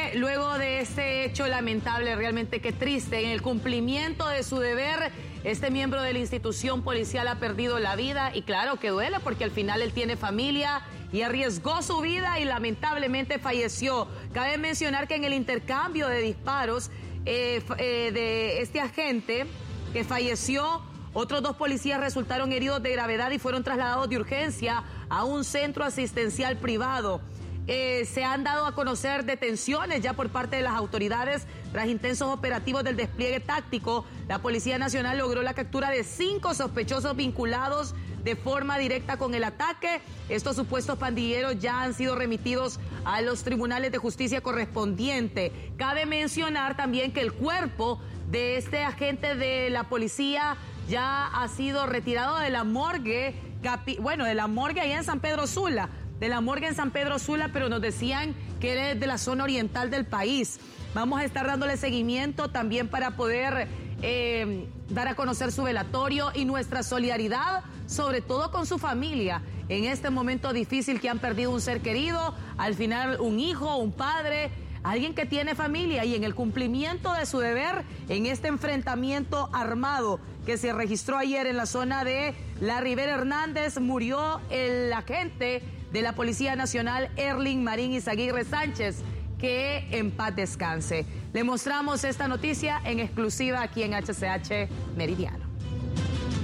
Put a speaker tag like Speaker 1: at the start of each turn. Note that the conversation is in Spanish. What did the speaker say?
Speaker 1: luego de este hecho lamentable, realmente qué triste, en el cumplimiento de su deber, este miembro de la institución policial ha perdido la vida y claro que duele porque al final él tiene familia y arriesgó su vida y lamentablemente falleció. Cabe mencionar que en el intercambio de disparos de este agente que falleció, otros 2 policías resultaron heridos de gravedad y fueron trasladados de urgencia a un centro asistencial privado. Se han dado a conocer detenciones ya por parte de las autoridades tras intensos operativos del despliegue táctico. La Policía Nacional logró la captura de 5 sospechosos vinculados de forma directa con el ataque. Estos supuestos pandilleros ya han sido remitidos a los tribunales de justicia correspondientes. Cabe mencionar también que el cuerpo de este agente de la policía ya ha sido retirado de la morgue, de la morgue allá en San Pedro Sula, pero nos decían que era de la zona oriental del país. Vamos a estar dándole seguimiento también para poder dar a conocer su velatorio y nuestra solidaridad, sobre todo con su familia, en este momento difícil que han perdido un ser querido, al final un hijo, un padre, alguien que tiene familia y en el cumplimiento de su deber en este enfrentamiento armado que se registró ayer en la zona de La Ribera Hernández, murió el agente de la Policía Nacional, Erling Marín Izaguirre Sánchez, que en paz descanse. Le mostramos esta noticia en exclusiva aquí en HCH Meridiano.